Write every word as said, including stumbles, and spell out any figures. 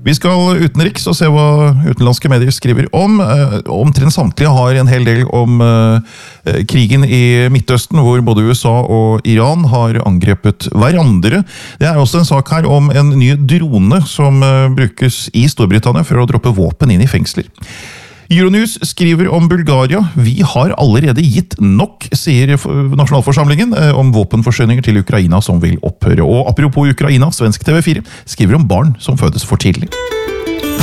Vi skal utenriks og se hva utenlandske medier skriver om. Omtrent samtlige har en hel del om krigen i Midtøsten, hvor både U S A og Iran har angrepet hverandre. Det er også en sak her om en ny drone som brukes i Storbritannia for å droppe våpen inn i fengsler. Euronews skriver om Bulgaria. Vi har allerede gitt nok, sier nasjonalforsamlingen, om våpenforsyninger til Ukraina som vil opphøre. Og apropos Ukraina, svensk T V fire skriver om barn som fødes for tidlig.